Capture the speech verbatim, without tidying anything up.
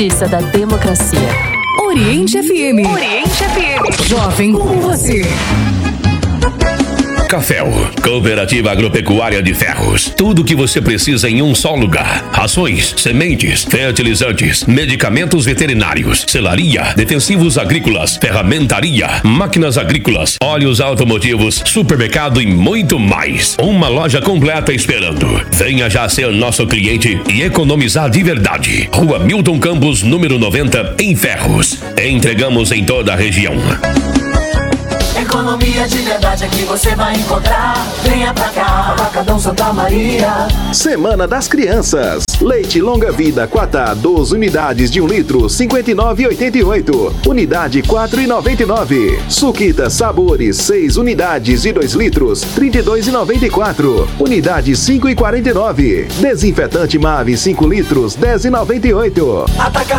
Justiça da democracia. Oriente F M. Oriente F M. Jovem como você. Caféu, Cooperativa Agropecuária de Ferros. Tudo o que você precisa em um só lugar. Rações, sementes, fertilizantes, medicamentos veterinários, selaria, defensivos agrícolas, ferramentaria, máquinas agrícolas, óleos automotivos, supermercado e muito mais. Uma loja completa esperando. Venha já ser nosso cliente e economizar de verdade. Rua Milton Campos, número noventa, em Ferros. Entregamos em toda a região. Economia de verdade aqui você vai encontrar. Venha pra cá, Atacadão Santa Maria. Semana das Crianças. Leite Longa Vida Quatá, doze unidades de um litro, cinquenta e nove reais e oitenta e oito centavos. Unidade quatro reais e noventa e nove centavos. Suquita Sabores, seis unidades de dois litros, trinta e dois reais e noventa e quatro centavos. Unidade cinco reais e quarenta e nove centavos. Desinfetante Mave, cinco litros, dez reais e noventa e oito centavos. Atacadão